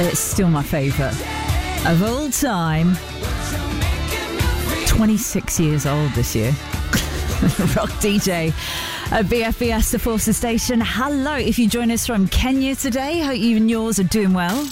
It's still my favourite of all time. 26 years old this year. Rock DJ at BFBS, the Forces Station. Hello, if you join us from Kenya today, hope you and yours are doing well.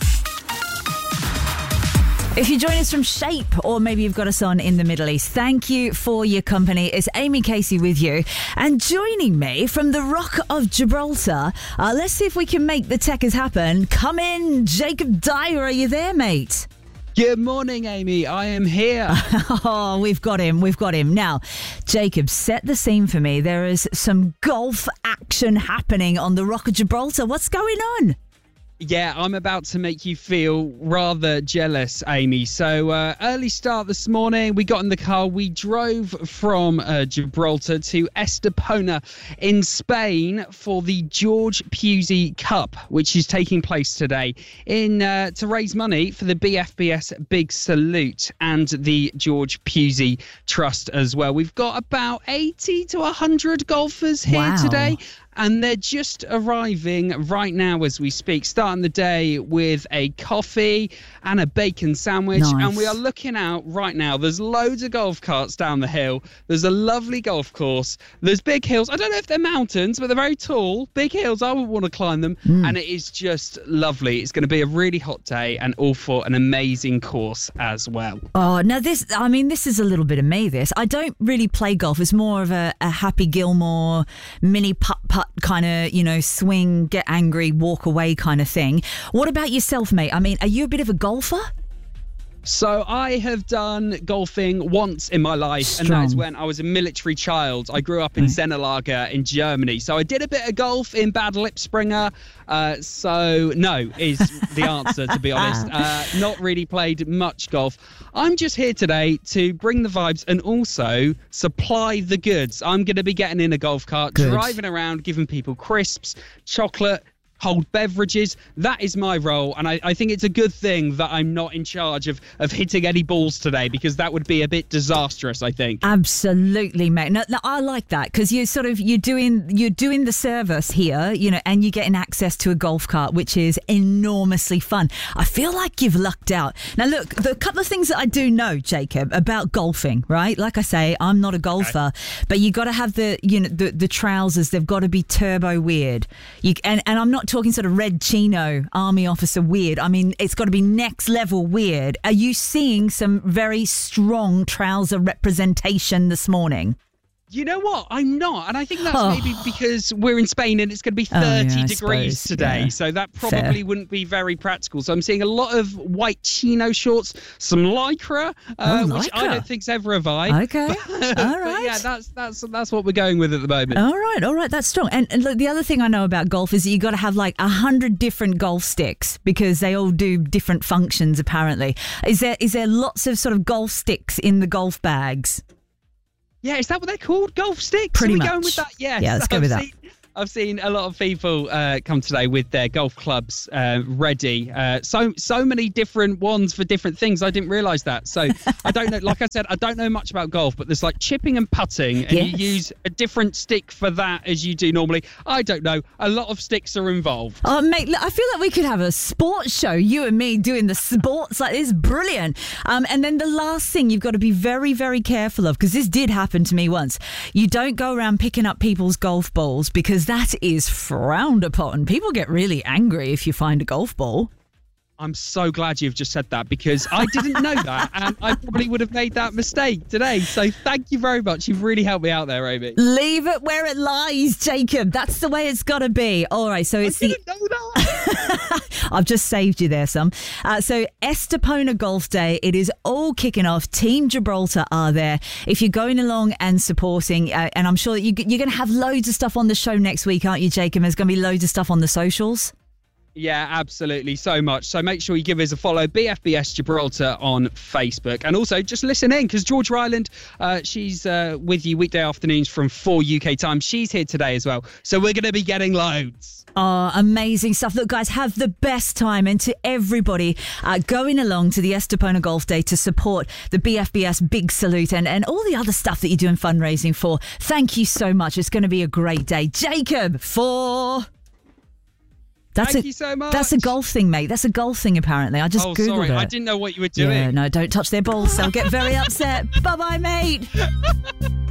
If you join us from Shape, or maybe you've got us on in the Middle East, thank you for your company. It's Amy Casey with you. And joining me from the Rock of Gibraltar, let's see if we can make the Techers happen. Come in, Jacob Dyer. Are you there, mate? Good morning, Amy. I am here. Oh, we've got him. Now, Jacob, set the scene for me. There is some golf action happening on the Rock of Gibraltar. What's going on? Yeah, I'm about to make you feel rather jealous, Amy. So early start this morning, we got in the car. We drove from Gibraltar to Estepona in Spain for the George Pusey Cup, which is taking place today to raise money for the BFBS Big Salute and the George Pusey Trust as well. We've got about 80 to 100 golfers here today. And they're just arriving right now as we speak, starting the day with a coffee and a bacon sandwich. Nice. And we are looking out right now. There's loads of golf carts down the hill. There's a lovely golf course. There's big hills. I don't know if they're mountains, but they're very tall. Big hills. I would want to climb them. And it is just lovely. It's going to be a really hot day and all for an amazing course as well. Oh, now this is a little bit of me, this. I don't really play golf. It's more of a Happy Gilmore mini putt-putt kind of, swing, get angry, walk away kind of thing. What about yourself, mate? I mean, are you a bit of a golfer? So I have done golfing once in my life, and that is when I was a military child. I grew up in Sennelager in Germany. So I did a bit of golf in Bad Lipspringer. So no is the answer, to be honest. Not really played much golf. I'm just here today to bring the vibes and also supply the goods. I'm going to be getting in a golf cart, driving around, giving people crisps, chocolate, cold beverages. That is my role, and I think it's a good thing that I'm not in charge of hitting any balls today, because that would be a bit disastrous, I think. Absolutely, mate. No, I like that, because you're doing the service here, and you're getting access to a golf cart, which is enormously fun. I feel like you've lucked out. Now, look, the couple of things that I do know, Jacob, about golfing, right? Like I say, I'm not a golfer, but you got to have the trousers. They've got to be turbo weird. And I'm not talking sort of red chino army officer weird. I mean, it's got to be next level weird. Are you seeing some very strong trouser representation this morning? You know what? I'm not. And I think that's maybe because we're in Spain and it's going to be 30 degrees today. Yeah. So that probably wouldn't be very practical. So I'm seeing a lot of white chino shorts, some lycra, which I don't think's ever a vibe. Okay. All right. But yeah, that's what we're going with at the moment. All right. That's strong. And look, the other thing I know about golf is that you got to have like 100 different golf sticks, because they all do different functions, apparently. Is there lots of sort of golf sticks in the golf bags? Yeah, is that what they're called? Golf sticks? Pretty much. Are we going with that? Yes. Yeah, let's go with that. I've seen a lot of people come today with their golf clubs ready. So many different ones for different things. I didn't realise that. So I don't know. Like I said, I don't know much about golf, but there's like chipping and putting, and you use a different stick for that as you do normally. I don't know. A lot of sticks are involved. Oh, mate, I feel like we could have a sports show, you and me doing the sports like this. Brilliant. And then the last thing you've got to be very, very careful of, because this did happen to me once. You don't go around picking up people's golf balls, because that is frowned upon. People get really angry if you find a golf ball. I'm so glad you've just said that, because I didn't know that, and I probably would have made that mistake today. So thank you very much. You've really helped me out there, Amy. Leave it where it lies, Jacob. That's the way it's got to be. All right, so it's I didn't know that. I've just saved you there some. So Estepona Golf Day, it is all kicking off. Team Gibraltar are there. If you're going along and supporting, and I'm sure that you're going to have loads of stuff on the show next week, aren't you, Jacob? There's going to be loads of stuff on the socials. Yeah, absolutely. So much. So make sure you give us a follow, BFBS Gibraltar on Facebook. And also just listen in, because Georgia Island, she's with you weekday afternoons from 4 UK time. She's here today as well. So we're going to be getting loads. Oh, amazing stuff. Look, guys, have the best time. And to everybody going along to the Estepona Golf Day to support the BFBS Big Salute and all the other stuff that you're doing fundraising for, thank you so much. It's going to be a great day. Jacob, for... Thank you so much. That's a golf thing, mate. That's a golf thing, apparently. I just Googled sorry. it. I didn't know what you were doing. Yeah, no, don't touch their balls. They'll get very upset. Bye-bye, mate.